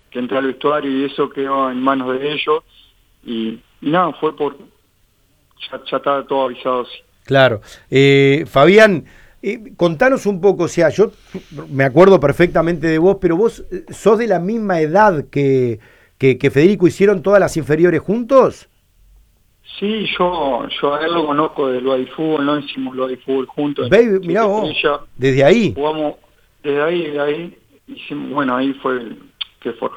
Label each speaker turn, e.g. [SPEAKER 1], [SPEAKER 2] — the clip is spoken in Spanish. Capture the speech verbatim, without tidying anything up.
[SPEAKER 1] que entré al vestuario y eso quedó en manos de ellos. Y, y nada, fue por... Ya, ya estaba todo avisado, sí.
[SPEAKER 2] Claro. Eh, Fabián, eh, contanos un poco, o sea, yo me acuerdo perfectamente de vos, pero vos eh, sos de la misma edad que, que, que Federico, ¿hicieron todas las inferiores juntos?
[SPEAKER 1] Sí, yo, yo a él lo conozco del Body Fútbol, no hicimos Body Fútbol juntos en
[SPEAKER 2] Baby, mirá
[SPEAKER 1] Siete
[SPEAKER 2] vos,
[SPEAKER 1] Estrellas.
[SPEAKER 2] desde ahí.
[SPEAKER 1] Jugamos desde ahí, de ahí, hicimos, bueno, ahí fue el que forjó